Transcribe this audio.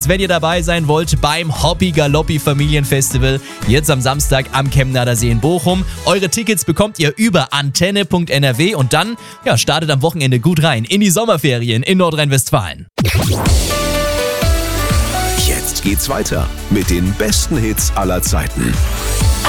wenn ihr dabei sein wollt beim Hoppi Galoppi Familienfestival. Jetzt am Samstag am Kemnader See in Bochum. Eure Tickets bekommt ihr über antenne.nrw und dann startet am Wochenende gut rein in die Sommerferien in Nordrhein-Westfalen. Jetzt geht's weiter mit den besten Hits aller Zeiten.